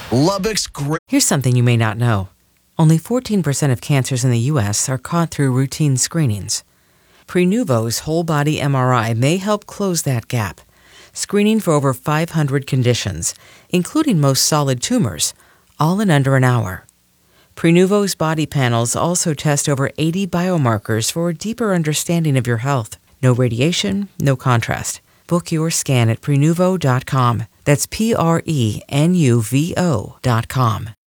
Lubbock's great. Here's something you may not know. Only 14% of cancers in the U.S. are caught through routine screenings. Prenuvo's whole-body MRI may help close that gap, screening for over 500 conditions, including most solid tumors, all in under an hour. Prenuvo's body panels also test over 80 biomarkers for a deeper understanding of your health. No radiation, no contrast. Book your scan at Prenuvo.com. That's Prenuvo.com.